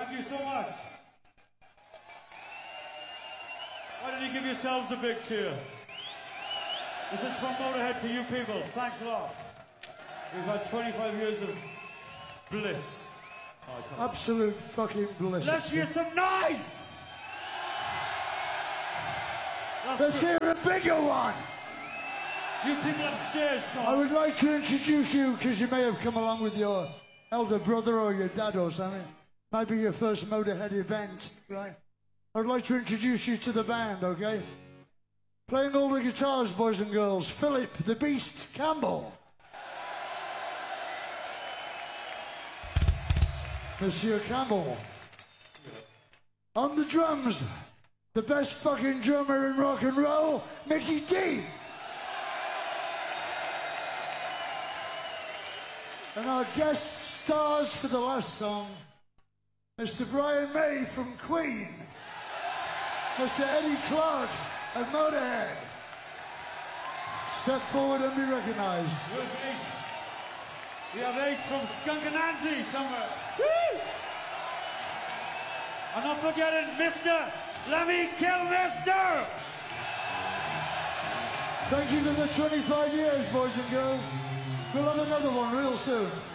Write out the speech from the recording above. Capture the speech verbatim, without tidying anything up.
Thank you so much. Why don't you give yourselves a big cheer? This is from Motorhead to you people. Thanks a lot. We've had twenty-five years of bliss. Oh, absolute fucking bliss. Let's hear some noise! That's Let's hear a bigger one! You people upstairs, Sean. I would like to introduce you, because you may have come along with your elder brother or your dad or something. Might be your first Motorhead event, right? I would like to introduce you to the band, okay? Playing all the guitars, boys and girls, Philip the Beast Campbell. Monsieur Campbell. On the drums, the best fucking drummer in rock and roll, Mickey D. And our guest stars for the last song, Mister Brian May from Queen, Mister Eddie Clark of Motorhead. Step forward and be recognized. We have Ace from Skunkanansi somewhere. Woo! I'm not forgetting Mister Let Me Kill Mister! Thank you for the twenty-five years, boys and girls. We'll have another one real soon.